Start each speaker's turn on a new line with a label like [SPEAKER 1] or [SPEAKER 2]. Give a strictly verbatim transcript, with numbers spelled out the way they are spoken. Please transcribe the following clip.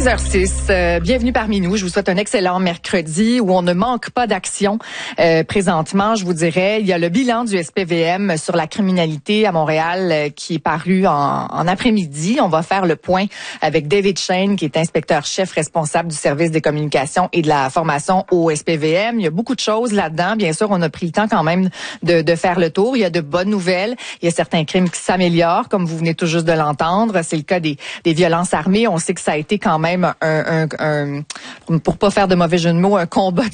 [SPEAKER 1] seize heures six, euh, bienvenue parmi nous. Je vous souhaite un excellent mercredi où on ne manque pas d'action. Euh, présentement, je vous dirais, il y a le bilan du S P V M sur la criminalité à Montréal euh, qui est paru en, en après-midi. On va faire le point avec David Shane, qui est inspecteur-chef responsable du service des communications et de la formation au S P V M. Il y a beaucoup de choses là-dedans. Bien sûr, on a pris le temps quand même de, de faire le tour. Il y a de bonnes nouvelles. Il y a certains crimes qui s'améliorent, comme vous venez tout juste de l'entendre. C'est le cas des, des violences armées. On sait que ça a été quand même un, un, un, pour pas faire de mauvais jeu de mots, un combat de